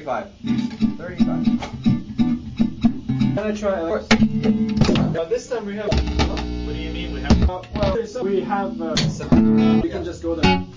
35. 35. Can I try? Of course. This time we have. What do you mean we have? Well, we have. We can just go there.